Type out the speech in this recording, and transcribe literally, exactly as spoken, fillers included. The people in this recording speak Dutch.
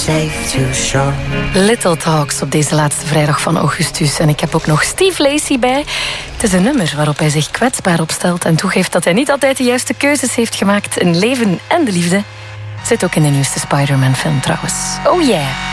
safe to shore. Little Talks op deze laatste vrijdag van augustus. En ik heb ook nog Steve Lacy bij. Het is een nummer waarop hij zich kwetsbaar opstelt en toegeeft dat hij niet altijd de juiste keuzes heeft gemaakt in leven en de liefde. Zit ook in de nieuwste Spider-Man film trouwens. Oh yeah!